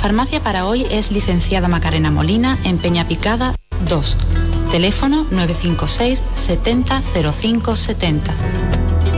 farmacia para hoy es Licenciada Macarena Molina, en Peñapicada 2. Teléfono 956 70 05 70.